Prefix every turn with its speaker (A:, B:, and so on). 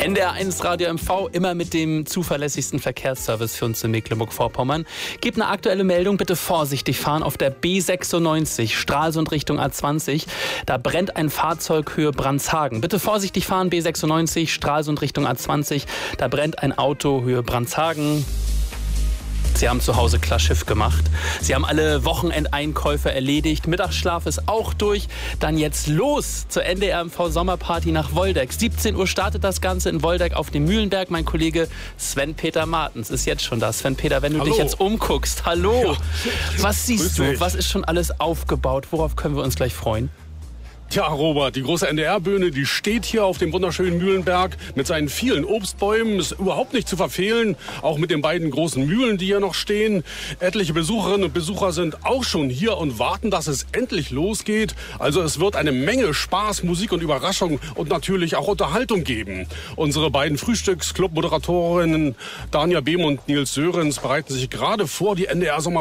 A: NDR1 Radio MV, immer mit dem zuverlässigsten Verkehrsservice für uns in Mecklenburg-Vorpommern. Gibt eine aktuelle Meldung, bitte vorsichtig fahren auf der B96, Stralsund Richtung A20. Da brennt ein Fahrzeug Höhe Brandshagen. Bitte vorsichtig fahren, B96, Stralsund Richtung A20. Da brennt ein Auto Höhe Brandshagen. Sie haben zu Hause klar Schiff gemacht. Sie haben alle Wochenendeinkäufe erledigt. Mittagsschlaf ist auch durch. Dann jetzt los zur NDR-MV Sommerparty nach Woldeck. 17 Uhr startet das Ganze in Woldeck auf dem Mühlenberg. Mein Kollege Sven-Peter Martens ist jetzt schon da. Sven-Peter, wenn du dich jetzt umguckst, hallo. Ja. Was siehst du? Was ist schon alles aufgebaut? Worauf können wir uns gleich freuen?
B: Tja, Robert, die große NDR-Bühne, die steht hier auf dem wunderschönen Mühlenberg mit seinen vielen Obstbäumen. Ist überhaupt nicht zu verfehlen, auch mit den beiden großen Mühlen, die hier noch stehen. Etliche Besucherinnen und Besucher sind auch schon hier und warten, dass es endlich losgeht. Also es wird eine Menge Spaß, Musik und Überraschung und natürlich auch Unterhaltung geben. Unsere beiden Frühstücksclub-Moderatorinnen Danja Behm und Nils Sörensen bereiten sich gerade vor, die NDR-Sommer